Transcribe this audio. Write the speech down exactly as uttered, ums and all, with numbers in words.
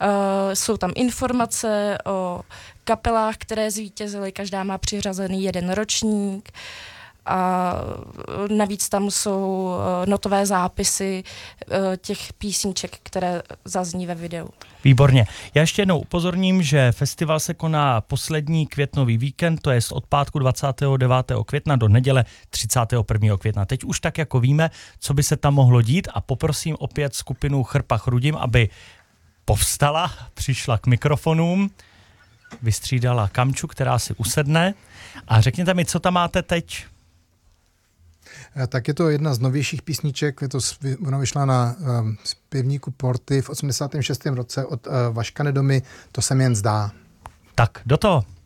Jsou tam informace o kapelách, které zvítězily, každá má přiřazený jeden ročník. A navíc tam jsou notové zápisy těch písniček, které zazní ve videu. Výborně. Já ještě jednou upozorním, že festival se koná poslední květnový víkend, to je od pátku dvacátého devátého května do neděle třicátého prvního května. Teď už tak jako víme, co by se tam mohlo dít, a poprosím opět skupinu Chrpa Chrudim, aby povstala, přišla k mikrofonům, vystřídala Kamču, která si usedne, a řekněte mi, co tam máte teď. Tak je to jedna z novějších písniček, je to, ona vyšla na um, zpěvníku Porty v osmdesátém šestém roce od uh, Vaška Nedomy, To se mi jen zdá. Tak, do toho.